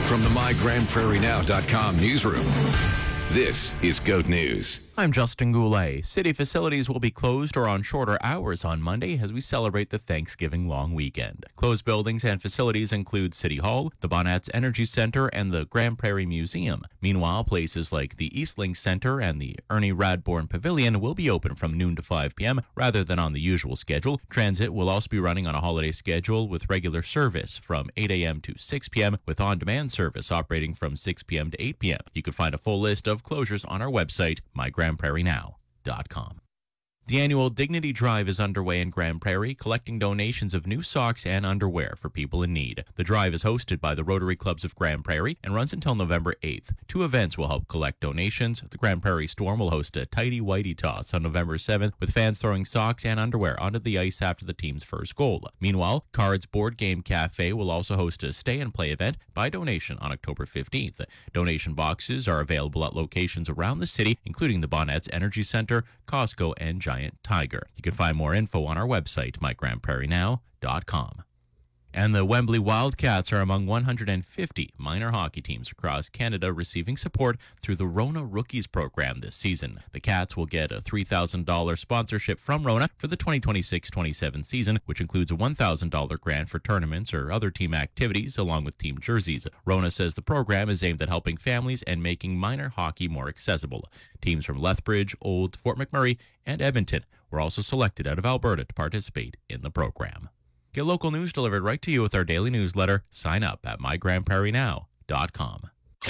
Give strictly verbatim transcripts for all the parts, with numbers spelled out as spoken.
From the my grand prairie now dot com newsroom, this is GOAT News. I'm Justin Goulet. City facilities will be closed or on shorter hours on Monday as we celebrate the Thanksgiving long weekend. Closed buildings and facilities include City Hall, the Bonnats Energy Center, and the Grand Prairie Museum. Meanwhile, places like the Eastlink Center and the Ernie Radbourne Pavilion will be open from noon to five p.m. rather than on the usual schedule. Transit will also be running on a holiday schedule with regular service from eight a.m. to six p.m. with on-demand service operating from six p.m. to eight p.m. You can find a full list of closures on our website, my grand prairie now dot com. The annual Dignity Drive is underway in Grand Prairie, collecting donations of new socks and underwear for people in need. The drive is hosted by the Rotary Clubs of Grand Prairie and runs until November eighth. Two events will help collect donations. The Grand Prairie Storm will host a Tighty Whitey Toss on November seventh, with fans throwing socks and underwear onto the ice after the team's first goal. Meanwhile, Cards Board Game Cafe will also host a stay-and-play event by donation on October fifteenth. Donation boxes are available at locations around the city, including the Bonnats Energy Center, Costco, and Giant Tiger. You can find more info on our website, my grand prairie now dot com. And the Wembley Wildcats are among one hundred fifty minor hockey teams across Canada receiving support through the Rona Rookies program this season. The Cats will get a three thousand dollars sponsorship from Rona for the twenty twenty-six twenty-seven season, which includes a one thousand dollars grant for tournaments or other team activities along with team jerseys. Rona says the program is aimed at helping families and making minor hockey more accessible. Teams from Lethbridge, Old, Fort McMurray, and Edmonton were also selected out of Alberta to participate in the program. Get local news delivered right to you with our daily newsletter. Sign up at my grand prairie now dot com.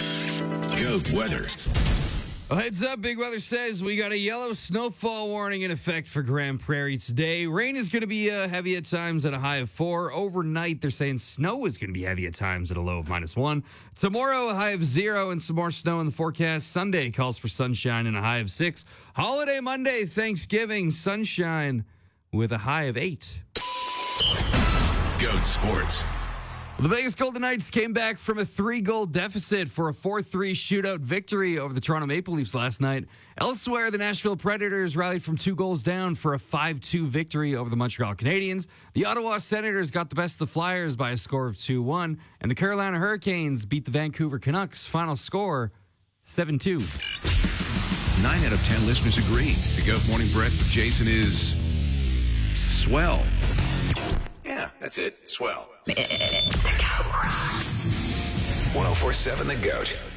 GOAT weather. Well, heads up, Big Weather says we got a yellow snowfall warning in effect for Grand Prairie today. Rain is going to be uh, heavy at times at a high of four. Overnight, they're saying snow is going to be heavy at times at a low of minus one. Tomorrow, a high of zero and some more snow in the forecast. Sunday calls for sunshine and a high of six. Holiday Monday, Thanksgiving, sunshine with a high of eight. GOAT Sports. The Vegas Golden Knights came back from a three-goal deficit for a four three shootout victory over the Toronto Maple Leafs last night. Elsewhere, the Nashville Predators rallied from two goals down for a five two victory over the Montreal Canadiens. The Ottawa Senators got the best of the Flyers by a score of two one, and the Carolina Hurricanes beat the Vancouver Canucks. Final score, seven two. Nine out of ten listeners agree. The GOAT Morning Breakfast with Jason is swell. Yeah, that's it. Swell. The GOAT rocks. one oh four point seven The GOAT.